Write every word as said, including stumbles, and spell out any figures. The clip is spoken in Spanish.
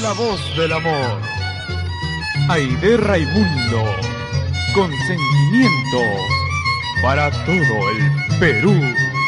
la voz del amor. Aide Raimundo, con sentimiento para todo el Perú.